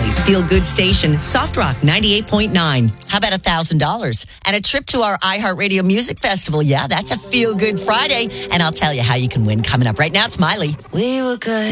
Friday's Feel Good station, Soft Rock 98.9. How about $1,000 and a trip to our iHeartRadio Music Festival? Yeah, that's a Feel Good Friday. And I'll tell you how you can win coming up. Right now, it's Miley. We were good.